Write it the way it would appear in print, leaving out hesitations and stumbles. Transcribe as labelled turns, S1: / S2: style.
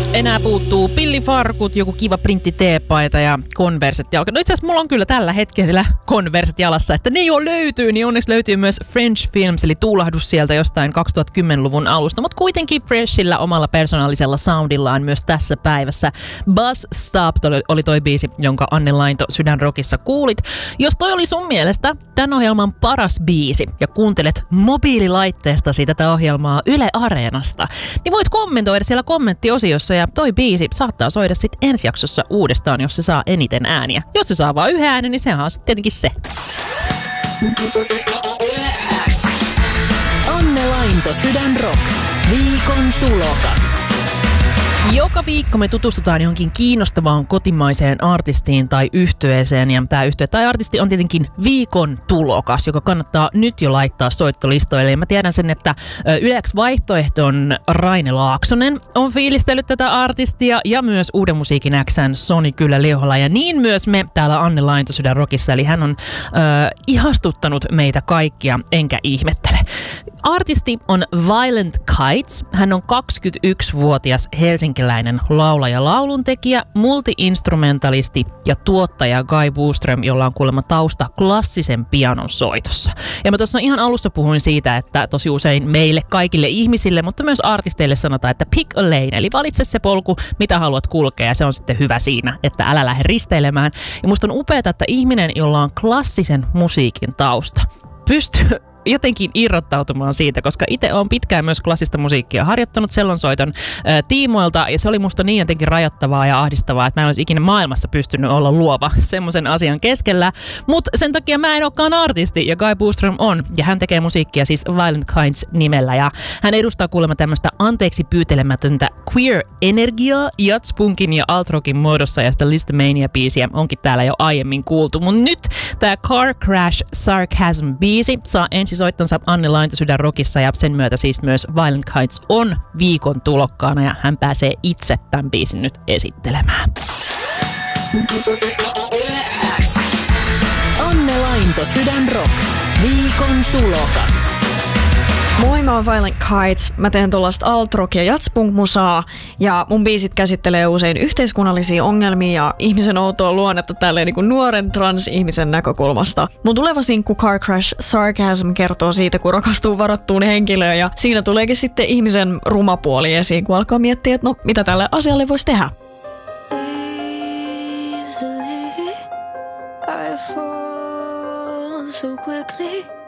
S1: Enää puuttuu pillifarkut, joku kiva printtiteepaita ja Converset jalka. No itse asiassa mulla on kyllä tällä hetkellä Converset jalassa, että ne jo löytyy, niin onneksi löytyy myös French Films, eli tuulahdus sieltä jostain 2010-luvun alusta, mutta kuitenkin Freshillä omalla persoonallisella soundillaan myös tässä päivässä. Bus Stop oli toi biisi, jonka Anne Lainto Sydänrockissa kuulit. Jos toi oli sun mielestä tämän ohjelman paras biisi ja kuuntelet mobiililaitteestasi tätä ohjelmaa Yle Areenasta, niin voit kommentoida siellä kommenttiosiossa ja toi biisi saattaa soida sitten ensi jaksossa uudestaan, jos se saa eniten ääniä. Jos se saa vaan yhden äänen, niin sehän on sitten tietenkin se. Anne Lainto Sydänrock. Viikon tulokas. Joka viikko me tutustutaan johonkin kiinnostavaan kotimaiseen artistiin tai yhtyeeseen, ja tämä yhtye tai artisti on tietenkin viikon tulokas, joka kannattaa nyt jo laittaa soittolistoille. Ja mä tiedän sen, että Ylex vaihtoehton Raine Laaksonen on fiilistellyt tätä artistia ja myös uuden musiikin X:n Soni Kyllä Liohola, ja niin myös me täällä Anne Lainto Sydänrockissa, eli hän on ihastuttanut meitä kaikkia, enkä ihmettele. Artisti on Violent Kites. Hän on 21-vuotias helsinkiläinen laulaja, lauluntekijä, multi-instrumentalisti ja tuottaja Guy Boström, jolla on kuulemma tausta klassisen pianon soitossa. Ja mä tuossa ihan alussa puhuin siitä, että tosi usein meille kaikille ihmisille, mutta myös artisteille sanotaan, että pick a lane, eli valitse se polku, mitä haluat kulkea, ja se on sitten hyvä siinä, että älä lähde risteilemään. Ja musta on upeata, että ihminen, jolla on klassisen musiikin tausta, pystyy jotenkin irrottautumaan siitä, koska itse olen pitkään myös klassista musiikkia harjoittanut sellonsoiton tiimoilta, ja se oli musta niin jotenkin rajoittavaa ja ahdistavaa, että mä en olisi ikinä maailmassa pystynyt olla luova semmoisen asian keskellä, mutta sen takia mä en olekaan artisti, ja Guy Boström on, ja hän tekee musiikkia siis Violent Kites nimellä, ja hän edustaa kuulemma tämmöistä anteeksi pyytelemätöntä queer-energiaa jatspunkin ja altrockin muodossa, ja sitä Listomania-biisiä onkin täällä jo aiemmin kuultu, mutta nyt tää Car Crash Sarcasm-biisi saa ensisoittonsa Anne Lainto Sydänrockissa, ja sen myötä siis myös Violent Kites on viikon tulokkaana, ja hän pääsee itse tämän biisin nyt esittelemään. Anne Lainto Sydänrock. Viikon tulokas.
S2: Moi, mä oon Violent Kites. Mä teen tuollaista alt-rock- ja jatspunk-musaa, ja mun biisit käsittelee usein yhteiskunnallisia ongelmia ja ihmisen outoa luonnetta tälleen niin kuin nuoren trans-ihmisen näkökulmasta. Mun tuleva sinkku Car Crash Sarcasm kertoo siitä, kun rakastuu varattuun henkilöön, ja siinä tuleekin sitten ihmisen ruma puoli esiin, kun alkaa miettiä, että no, mitä tälle asialle voisi tehdä.
S3: Easily, I fall so quickly.